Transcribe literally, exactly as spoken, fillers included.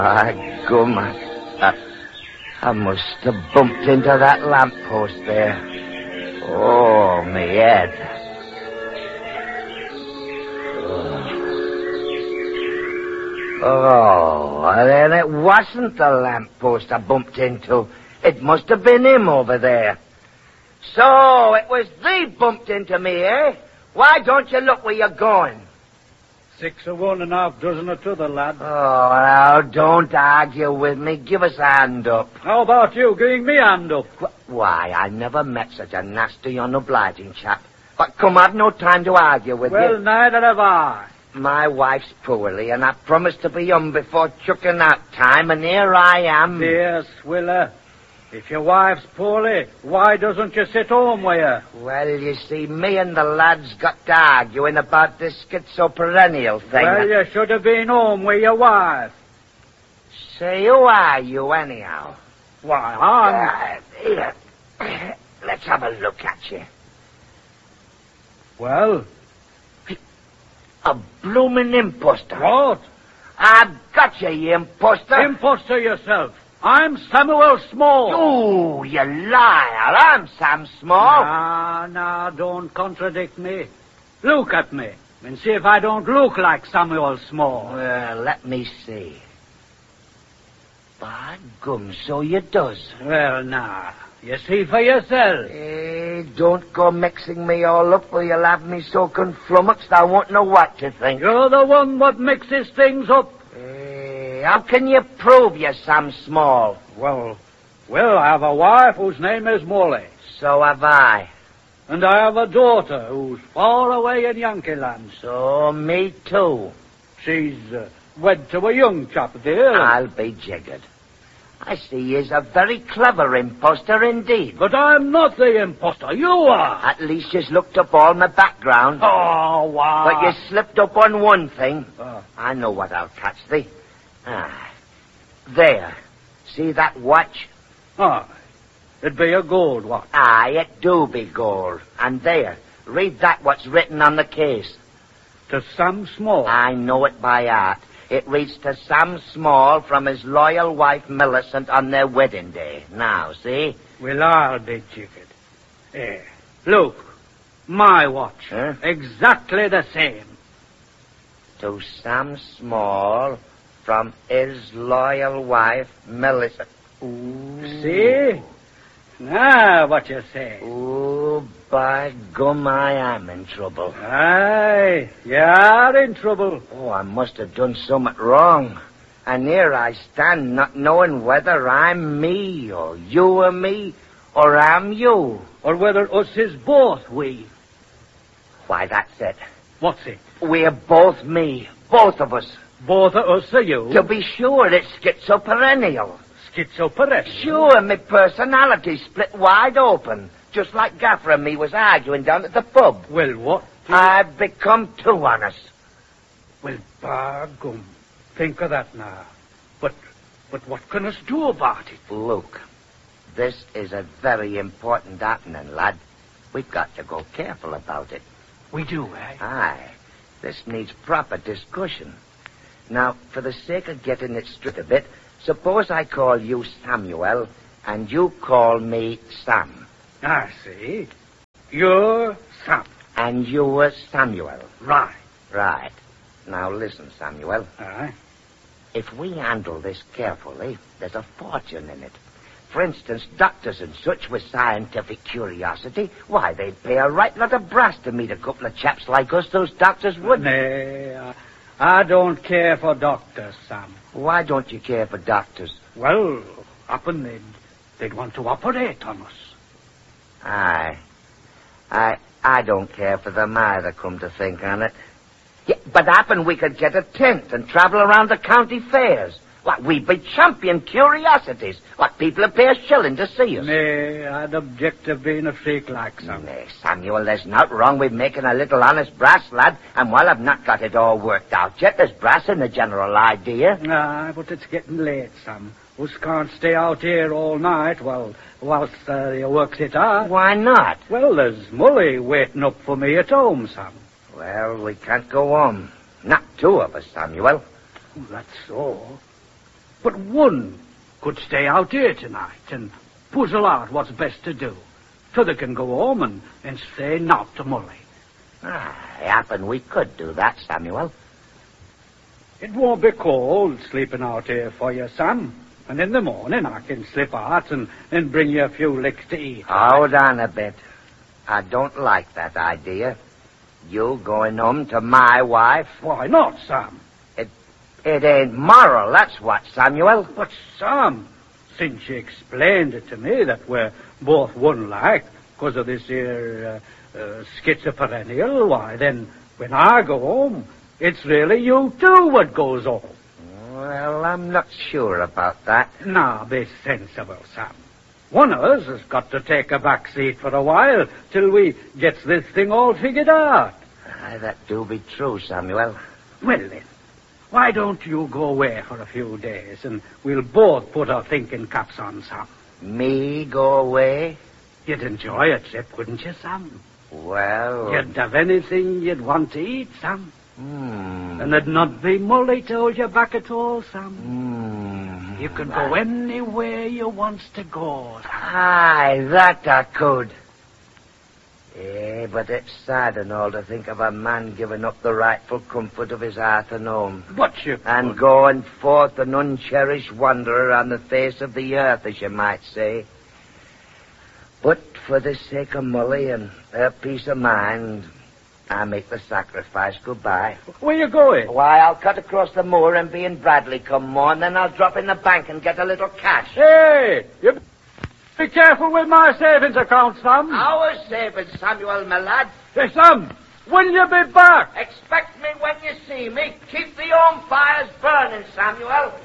Ah, gum. I, I must have bumped into that lamppost there. Oh, me head. Oh. oh, then it wasn't the lamppost I bumped into. It must have been him over there. So, it was thee bumped into me, eh? Why don't you look where you're going? Six of one and half dozen of t'other, lad. Oh, now, don't argue with me. Give us a hand up. How about you giving me a hand up? Why, I never met such a nasty, unobliging chap. But come, I've no time to argue with well, you. Well, neither have I. My wife's poorly, and I promised to be home before chucking out time, and here I am. Dear Swiller, if your wife's poorly, why doesn't you sit home with her? Well, you see, me and the lads got to arguing about this schizoperennial thing. Well, you should have been home with your wife. Say, who are you, anyhow? Why, I'm... Uh, here. Let's have a look at you. Well? A blooming imposter. What? I've got you, you imposter. Imposter yourself. I'm Samuel Small. Oh, you liar. I'm Sam Small. Nah, nah, don't contradict me. Look at me and see if I don't look like Samuel Small. Well, let me see. By gum, so you does. Well, nah. You see for yourself. Hey, don't go mixing me all up or you'll have me so conflummoxed I won't know what to think. You're the one what mixes things up. Hey, how can you prove you're Sam Small? Well, well, I have a wife whose name is Molly. So have I. And I have a daughter who's far away in Yankee land. So me too. She's uh, wed to a young chap there. I'll be jiggered. I see he's a very clever imposter indeed. But I'm not the imposter. You are. At least you've looked up all my background. Oh, wow. But you slipped up on one thing. Oh. I know what I'll catch thee. Ah, there. See that watch? Ah, it'd be a gold watch. Aye, it do be gold. And there, read that what's written on the case. To Sam Small. I know it by heart. It reads to Sam Small from his loyal wife Millicent on their wedding day. Now, see? Well, I'll be jiggered. Here, look. My watch. Huh? Exactly the same. To Sam Small from his loyal wife Millicent. Ooh. See? Now, what you say? Oh, by gum, I am in trouble. Aye, you're in trouble. Oh, I must have done something wrong. And here I stand not knowing whether I'm me, or you are me, or I'm you. Or whether us is both we. Why, that's it. What's it? We're both me, both of us. Both of us are you? To be sure, it's schizoperennial. Schizophrenic? Sure, my personality split wide open, just like Gaffer and me was arguing down at the pub. Well, what? I've become too honest. Well, by gum, think of that now. But, but what can us do about it? Look, this is a very important happening, lad. We've got to go careful about it. We do, eh? Aye. This needs proper discussion. Now, for the sake of getting it straight a bit, suppose I call you Samuel, and you call me Sam. I see. You're Sam. And you're Samuel. Right. Right. Now listen, Samuel. Aye. If we handle this carefully, there's a fortune in it. For instance, doctors and such with scientific curiosity, why, they'd pay a right lot of brass to meet a couple of chaps like us, those doctors would. Nay, I, I don't care for doctors, Sam. Why don't you care for doctors? Well, happen they'd, they'd want to operate on us. Aye. I I don't care for them either, come to think on it. Yeah, but happen we could get a tent and travel around the county fairs. What, we'd be champion curiosities. What, people would pay a shilling to see us. Nay, I'd object to being a freak like Sam. Nay, Samuel, there's not wrong with making a little honest brass, lad. And while I've not got it all worked out yet, there's brass in the general idea. Aye, but it's getting late, Sam. Us can't stay out here all night while, whilst uh, you works it out. Why not? Well, there's Molly waiting up for me at home, Sam. Well, we can't go home. Not two of us, Samuel. That's so. But one could stay out here tonight and puzzle out what's best to do, so they can go home and, and say naught to Molly. Ah, it happen we could do that, Samuel. It won't be cold sleeping out here for you, Sam. And in the morning I can slip out and, and bring you a few licks to eat. Hold on a bit. I don't like that idea. You going home to my wife? Why not, Sam? It it ain't moral, that's what, Samuel. But, Sam, since you explained it to me that we're both one-like because of this here uh, uh, schizoperennial, why, then when I go home, it's really you too what goes home. Well, I'm not sure about that. Now, be sensible, Sam. One of us has got to take a back seat for a while till we gets this thing all figured out. Aye, that do be true, Samuel. Well, then, why don't you go away for a few days and we'll both put our thinking caps on, Sam? Me go away? You'd enjoy a trip, wouldn't you, Sam? Well... You'd have anything you'd want to eat, Sam. Hmm. And there'd not be Molly to hold you back at all, Sam. Hmm. You could go anywhere you wants to go, Sam. Aye, that I could. Eh, but it's sad and all to think of a man giving up the rightful comfort of his hearth and home. But you And could. going forth an uncherished wanderer on the face of the earth, as you might say. But for the sake of Molly and her peace of mind, I make the sacrifice. Goodbye. Where you going? Why, I'll cut across the moor and be in Bradley come morn, then I'll drop in the bank and get a little cash. Hey, you be careful with my savings account, Sam. Our savings, Samuel, my lad. Hey, Sam, will you be back? Expect me when you see me. Keep the home fires burning, Samuel.